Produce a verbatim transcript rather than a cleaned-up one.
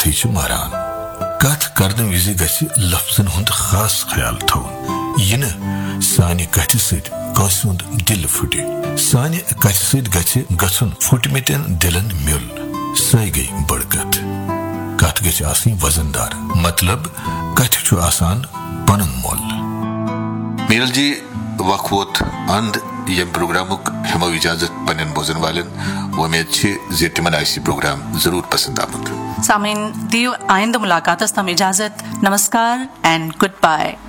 कथै छु मारान कथ करने विज गछि लफ्जन हुंद खास ख्याल थौन यिन सानि कथ सद कासुंद दिल फुटे सानि कथ सद गछि गछुन फुटमिटन दिलन म्युल सै गई बड़कत कथ गछि आसी वजनदार मतलब कथ छु आसान पन मोल मीरल जी वक्त अंद यम प्रोग्रामुक हम इजाजत पनन बोजन वालन उम्मीद छे जे तिमन आईसी प्रोग्राम जरूर पसंद आमुत सामीन दियो आइंदा मुलाकात तम इजाजत नमस्कार एंड गुड बाय।